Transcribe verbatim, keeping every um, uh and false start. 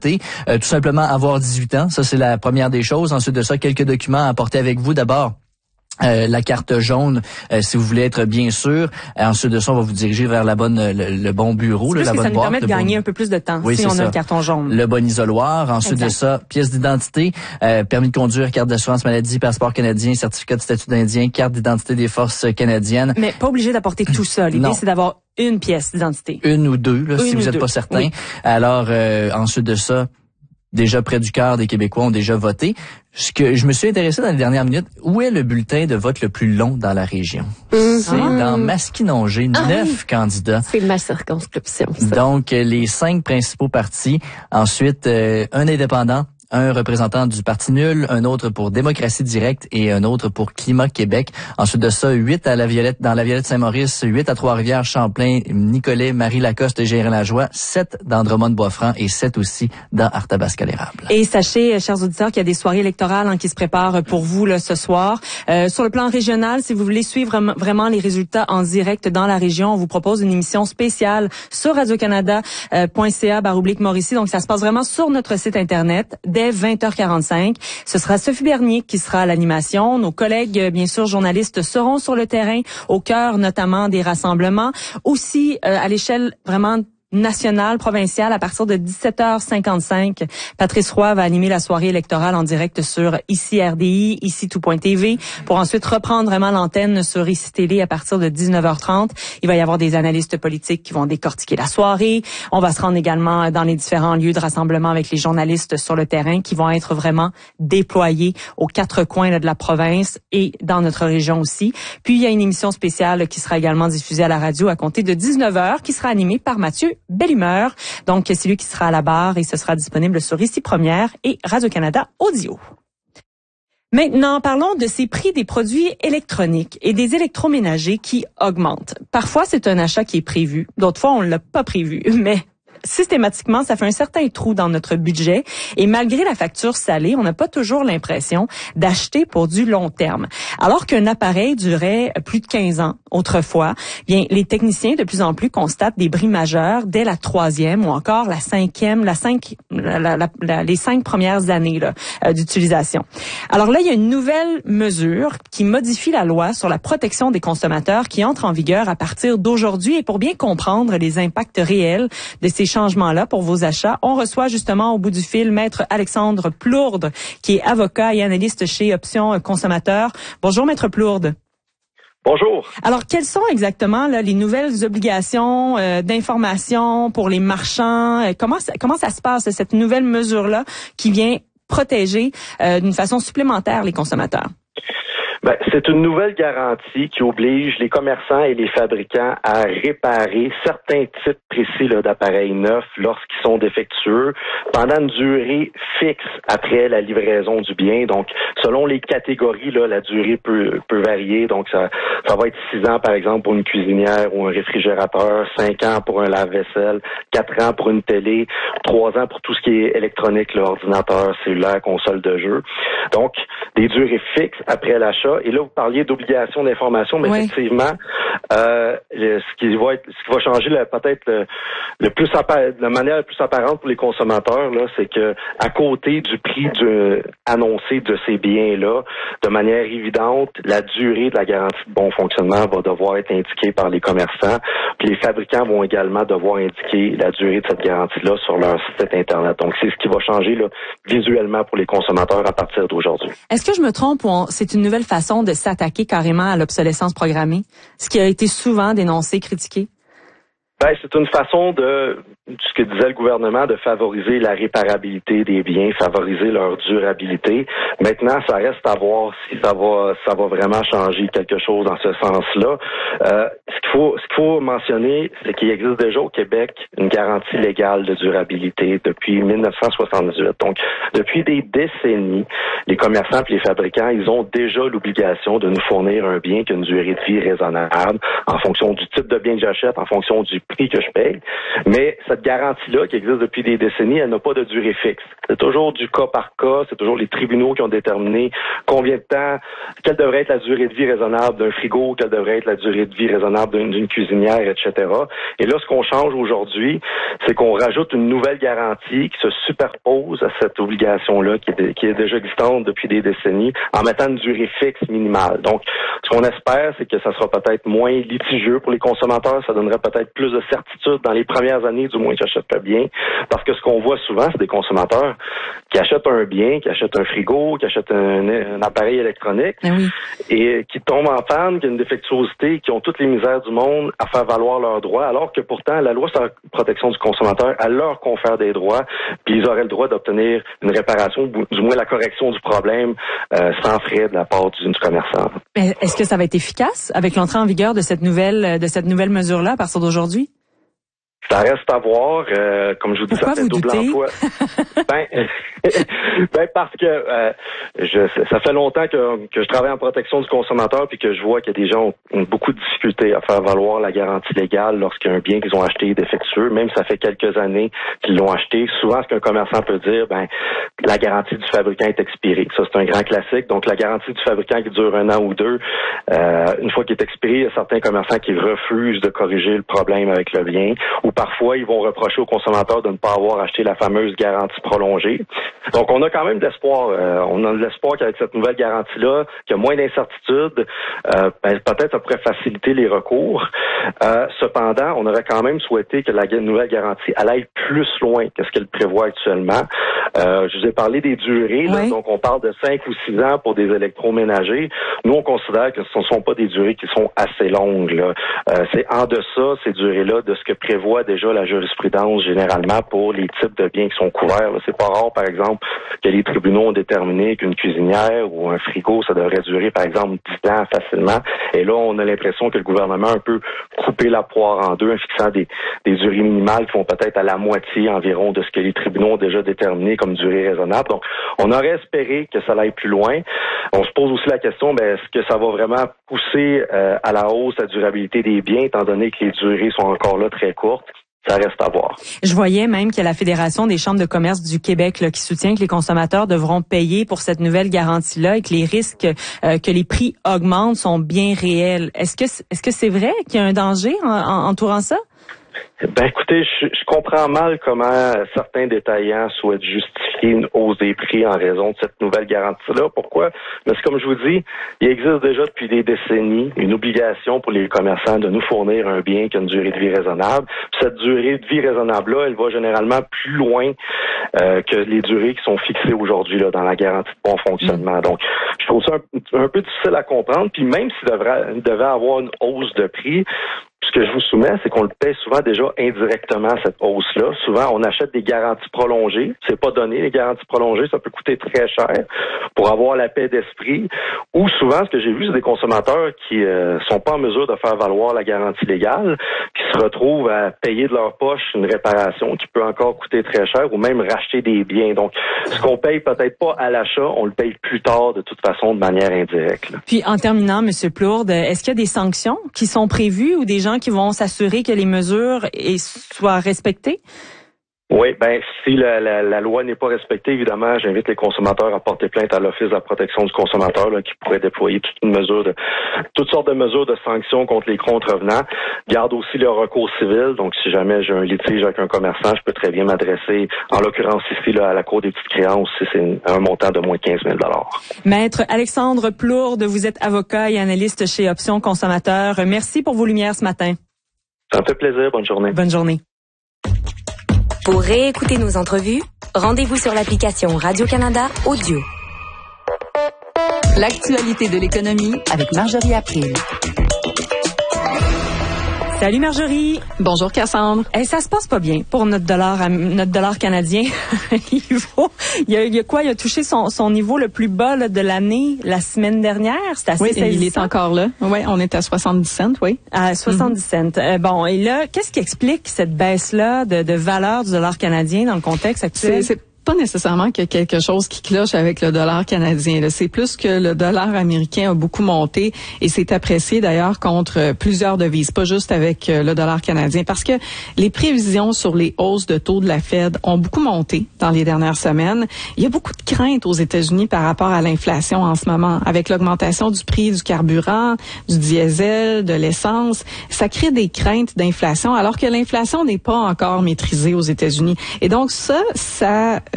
voter. Euh, tout simplement avoir dix-huit ans, ça c'est la première des choses. Ensuite de ça, quelques documents à apporter avec vous. D'abord, Euh, la carte jaune, euh, si vous voulez être bien sûr. Euh, ensuite de ça, on va vous diriger vers la bonne, le, le bon bureau, là, la bonne boîte. Ça nous permet de gagner bon... un peu plus de temps oui, si on ça. a le carton jaune. Le bon isoloir. Ensuite exact. de ça, pièce d'identité, euh, permis de conduire, carte d'assurance maladie, passeport canadien, certificat de statut d'Indien, carte d'identité des forces canadiennes. Mais pas obligé d'apporter tout ça. L'idée, c'est d'avoir une pièce d'identité. Une ou deux, là, une si vous n'êtes pas certain. Oui. Alors, euh, ensuite de ça, déjà près du quart des Québécois ont déjà voté. Ce que je me suis intéressé dans les dernières minutes, où est le bulletin de vote le plus long dans la région? Mm-hmm. C'est dans Masquinongé, ah, neuf oui. candidats. C'est ma circonscription, ça. Donc, les cinq principaux partis. Ensuite, euh, un indépendant, un représentant du Parti nul, un autre pour Démocratie directe et un autre pour Climat Québec. Ensuite de ça, huit à la Violette, dans la Violette Saint-Maurice, huit à Trois-Rivières, Champlain, Nicolet, Marie-Lacoste et Gérin-Lajoie, sept dans Drummond-Boisfranc et sept aussi dans Arthabasca-l'Érable. Et sachez, chers auditeurs, qu'il y a des soirées électorales hein, qui se préparent pour vous là, ce soir. Euh, sur le plan régional, si vous voulez suivre vraiment les résultats en direct dans la région, on vous propose une émission spéciale sur radio-canada point c a barre oblique Mauricie. Donc, ça se passe vraiment sur notre site Internet. Dès vingt heures quarante-cinq. Ce sera Sophie Bernier qui sera à l'animation. Nos collègues, bien sûr, journalistes seront sur le terrain, au cœur notamment des rassemblements. Aussi, euh, à l'échelle vraiment nationale, provinciale, à partir de dix-sept heures cinquante-cinq. Patrice Roy va animer la soirée électorale en direct sur Ici R D I, Ici Tout point T V, pour ensuite reprendre vraiment l'antenne sur Ici Télé à partir de dix-neuf heures trente. Il va y avoir des analystes politiques qui vont décortiquer la soirée. On va se rendre également dans les différents lieux de rassemblement avec les journalistes sur le terrain qui vont être vraiment déployés aux quatre coins là, de la province et dans notre région aussi. Puis, il y a une émission spéciale qui sera également diffusée à la radio à compter de dix-neuf heures qui sera animée par Mathieu Belle-Humeur. Donc, c'est lui qui sera à la barre et ce sera disponible sur Ici Première et Radio-Canada Audio. Maintenant, parlons de ces prix des produits électroniques et des électroménagers qui augmentent. Parfois, c'est un achat qui est prévu. D'autres fois, on ne l'a pas prévu. Mais systématiquement, ça fait un certain trou dans notre budget et malgré la facture salée, on n'a pas toujours l'impression d'acheter pour du long terme. Alors qu'un appareil durait plus de quinze ans autrefois, bien les techniciens de plus en plus constatent des bris majeurs dès la troisième ou encore la cinquième, la cinq, la, la, la, les cinq premières années là, euh, d'utilisation. Alors là, il y a une nouvelle mesure qui modifie la loi sur la protection des consommateurs qui entre en vigueur à partir d'aujourd'hui et pour bien comprendre les impacts réels de ces changements-là pour vos achats. On reçoit justement au bout du fil Maître Alexandre Plourde, qui est avocat et analyste chez Options Consommateurs. Bonjour, Maître Plourde. Bonjour. Alors, quelles sont exactement là, les nouvelles obligations euh, d'information pour les marchands? Comment, comment ça se passe, cette nouvelle mesure-là qui vient protéger euh, d'une façon supplémentaire les consommateurs? Ben, c'est une nouvelle garantie qui oblige les commerçants et les fabricants à réparer certains types précis là, d'appareils neufs lorsqu'ils sont défectueux pendant une durée fixe après la livraison du bien. Donc, selon les catégories, là, la durée peut, peut varier. Donc, ça, ça va être six ans, par exemple, pour une cuisinière ou un réfrigérateur, cinq ans pour un lave-vaisselle, quatre ans pour une télé, trois ans pour tout ce qui est électronique, l'ordinateur, cellulaire, console de jeu. Donc, des durées fixes après l'achat. Et là, vous parliez d'obligation d'information, mais oui. effectivement, euh, ce qui va être, ce qui va changer là, peut-être le, le plus appa- de la manière la plus apparente pour les consommateurs, là, c'est que à côté du prix du, annoncé de ces biens-là, de manière évidente, la durée de la garantie de bon fonctionnement va devoir être indiquée par les commerçants. Puis les fabricants vont également devoir indiquer la durée de cette garantie-là sur leur site Internet. Donc, c'est ce qui va changer là, visuellement pour les consommateurs à partir d'aujourd'hui. Est-ce que je me trompe ou on, c'est une nouvelle façon de s'attaquer carrément à l'obsolescence programmée, ce qui a été souvent dénoncé, critiqué? Ben, c'est une façon de, ce que disait le gouvernement, de favoriser la réparabilité des biens, favoriser leur durabilité. Maintenant, ça reste à voir si ça va, ça va vraiment changer quelque chose dans ce sens-là. Euh, ce qu'il faut, ce qu'il faut mentionner, c'est qu'il existe déjà au Québec une garantie légale de durabilité depuis dix-neuf cent soixante-dix-huit. Donc, depuis des décennies, les commerçants et les fabricants, ils ont déjà l'obligation de nous fournir un bien qui a une durée de vie raisonnable en fonction du type de bien que j'achète, en fonction du prix que je paye. Mais cette garantie-là, qui existe depuis des décennies, elle n'a pas de durée fixe. C'est toujours du cas par cas, c'est toujours les tribunaux qui ont déterminé combien de temps, quelle devrait être la durée de vie raisonnable d'un frigo, quelle devrait être la durée de vie raisonnable d'une, d'une cuisinière, et cetera. Et là, ce qu'on change aujourd'hui, c'est qu'on rajoute une nouvelle garantie qui se superpose à cette obligation-là qui est, qui est déjà existante depuis des décennies en mettant une durée fixe minimale. Donc, ce qu'on espère, c'est que ça sera peut-être moins litigieux pour les consommateurs, ça donnerait peut-être plus de certitude dans les premières années, du moins qui achètent le bien, parce que ce qu'on voit souvent, c'est des consommateurs qui achètent un bien, qui achètent un frigo, qui achètent un, un appareil électronique, ah oui. et qui tombent en panne, qui ont une défectuosité, qui ont toutes les misères du monde à faire valoir leurs droits, alors que pourtant, la loi sur la protection du consommateur, elle leur confère des droits, puis ils auraient le droit d'obtenir une réparation, du moins la correction du problème, euh, sans frais de la part du, du commerçant. Mais est-ce que ça va être efficace avec l'entrée en vigueur de cette nouvelle, de cette nouvelle mesure-là à partir d'aujourd'hui? Ça reste à voir. Euh, comme je vous dis, Pourquoi ça fait double emploi. ben, ben parce que euh, je, ça fait longtemps que, que je travaille en protection du consommateur puis que je vois que des gens ont, ont beaucoup de difficultés à faire valoir la garantie légale lorsqu'il y a un bien qu'ils ont acheté défectueux. Même ça fait quelques années qu'ils l'ont acheté. Souvent, ce qu'un commerçant peut dire, ben la garantie du fabricant est expirée. Ça, c'est un grand classique. Donc, la garantie du fabricant qui dure un an ou deux, euh, une fois qu'il est expiré, il y a certains commerçants qui refusent de corriger le problème avec le bien ou parfois, ils vont reprocher aux consommateurs de ne pas avoir acheté la fameuse garantie prolongée. Donc, on a quand même de l'espoir. Euh, on a de l'espoir qu'avec cette nouvelle garantie-là, qu'il y a moins d'incertitudes, euh, ben, peut-être ça pourrait faciliter les recours. Euh, cependant, on aurait quand même souhaité que la nouvelle garantie elle aille plus loin que ce qu'elle prévoit actuellement. Euh, je vous ai parlé des durées. Là, oui. Donc, on parle de cinq ou six ans pour des électroménagers. Nous, on considère que ce ne sont pas des durées qui sont assez longues. Là. Euh, c'est en deçà, ces durées-là, de ce que prévoit déjà la jurisprudence généralement pour les types de biens qui sont couverts. Là. C'est pas rare, par exemple, que les tribunaux ont déterminé qu'une cuisinière ou un frigo, ça devrait durer, par exemple, dix ans facilement. Et là, on a l'impression que le gouvernement a un peu coupé la poire en deux en fixant des, des durées minimales qui vont peut-être à la moitié environ de ce que les tribunaux ont déjà déterminé comme durée raisonnable. Donc, on aurait espéré que ça aille plus loin. On se pose aussi la question, ben, est-ce que ça va vraiment pousser euh, à la hausse la durabilité des biens, étant donné que les durées sont encore là très courtes? Ça reste à voir. Je voyais même qu'il y a la Fédération des chambres de commerce du Québec là, qui soutient que les consommateurs devront payer pour cette nouvelle garantie-là et que les risques euh, que les prix augmentent sont bien réels. Est-ce que est-ce que c'est vrai qu'il y a un danger en, en, entourant ça? Ben écoutez, je, je comprends mal comment certains détaillants souhaitent justifier une hausse des prix en raison de cette nouvelle garantie-là. Pourquoi? Parce que comme je vous dis, il existe déjà depuis des décennies une obligation pour les commerçants de nous fournir un bien qui a une durée de vie raisonnable. Puis cette durée de vie raisonnable-là, elle va généralement plus loin euh, que les durées qui sont fixées aujourd'hui là dans la garantie de bon fonctionnement. Donc, je trouve ça un, un peu difficile à comprendre. Puis même s'il devrait, il devait avoir une hausse de prix, ce que je vous soumets, c'est qu'on le paie souvent déjà indirectement, cette hausse-là. Souvent, on achète des garanties prolongées. C'est pas donné, les garanties prolongées. Ça peut coûter très cher pour avoir la paix d'esprit. Ou souvent, ce que j'ai vu, c'est des consommateurs qui euh, sont pas en mesure de faire valoir la garantie légale, qui se retrouvent à payer de leur poche une réparation qui peut encore coûter très cher ou même racheter des biens. Donc, ce qu'on paye peut-être pas à l'achat, on le paye plus tard de toute façon de manière indirecte. Là. Puis, en terminant, M. Plourde, est-ce qu'il y a des sanctions qui sont prévues ou des gens qui vont s'assurer que les mesures soient respectées? Oui, ben si la, la, la loi n'est pas respectée, évidemment, j'invite les consommateurs à porter plainte à l'Office de la protection du consommateur là, qui pourrait déployer toute une mesure de toutes sortes de mesures de sanctions contre les contrevenants. Garde aussi le recours civil. Donc, si jamais j'ai un litige avec un commerçant, je peux très bien m'adresser, en l'occurrence ici, là, à la Cour des petites créances, si c'est un montant de moins de quinze mille dollars. Maître Alexandre Plourde, vous êtes avocat et analyste chez Options Consommateurs. Merci pour vos lumières ce matin. Ça me fait plaisir. Bonne journée. Bonne journée. Pour réécouter nos entrevues, rendez-vous sur l'application Radio-Canada Audio. L'actualité de l'économie avec Marjorie April. Salut Marjorie. Bonjour Cassandre. Eh, ça se passe pas bien pour notre dollar, notre dollar canadien. il, faut, il, y a, il y a quoi? Il a touché son, son niveau le plus bas là, de l'année la semaine dernière. C'est assez oui, saisissant. Il est encore là. Oui, on est à soixante-dix cents, oui. À soixante-dix mm-hmm. cents. Euh, bon, et là, qu'est-ce qui explique cette baisse-là de, de valeur du dollar canadien dans le contexte actuel? C'est, c'est pas nécessairement qu'il y a quelque chose qui cloche avec le dollar canadien. Là. C'est plus que le dollar américain a beaucoup monté et s'est apprécié d'ailleurs contre plusieurs devises, pas juste avec le dollar canadien, parce que les prévisions sur les hausses de taux de la Fed ont beaucoup monté dans les dernières semaines. Il y a beaucoup de craintes aux États-Unis par rapport à l'inflation en ce moment, avec l'augmentation du prix du carburant, du diesel, de l'essence. Ça crée des craintes d'inflation, alors que l'inflation n'est pas encore maîtrisée aux États-Unis. Et donc ça, ça